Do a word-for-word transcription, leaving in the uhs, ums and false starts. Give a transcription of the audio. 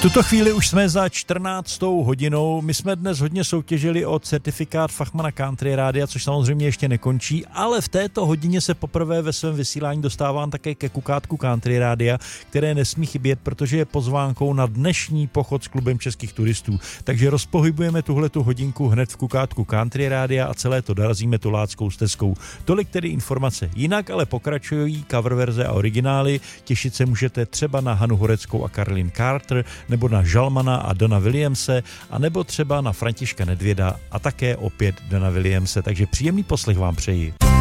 tuto chvíli už jsme za čtrnáctou hodinou. My jsme dnes hodně soutěžili o certifikát Fachmana Country Rádia, což samozřejmě ještě nekončí, ale v této hodině se poprvé ve svém vysílání dostávám také ke kukátku Country Rádia, které nesmí chybět, protože je pozvánkou na dnešní pochod s klubem českých turistů. Takže rozpohybujeme tuhletu hodinku hned v kukátku Country Rádia a celé to dorazíme tuláckou stezkou. Tolik tedy informace. Jinak ale pokračují coververze a originály. Těšit se můžete třeba na Hanu Horeckou a Karlin Carter, nebo na Žalmana a Dona Williamse, a nebo třeba na Františka Nedvěda a také opět Dona Williamse. Takže příjemný poslech vám přeji.